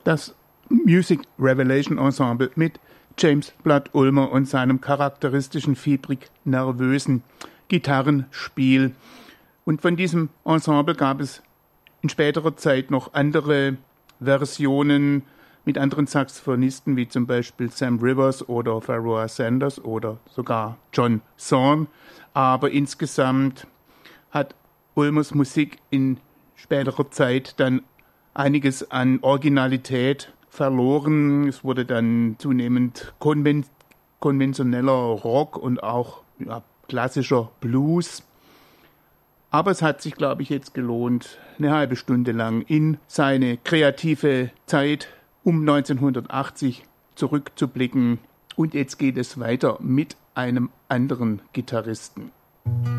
Das Music Revelation Ensemble mit James Blood Ulmer und seinem charakteristischen, fiebrig nervösen Gitarrenspiel. Und von diesem Ensemble gab es in späterer Zeit noch andere Versionen mit anderen Saxophonisten, wie zum Beispiel Sam Rivers oder Pharoah Sanders oder sogar John Zorn. Aber insgesamt hat Ulmers Musik in späterer Zeit dann einiges an Originalität verloren. Es wurde dann zunehmend konventioneller Rock und auch klassischer Blues. Aber es hat sich, glaube ich, jetzt gelohnt, eine halbe Stunde lang in seine kreative Zeit um 1980 zurückzublicken. Und jetzt geht es weiter mit einem anderen Gitarristen.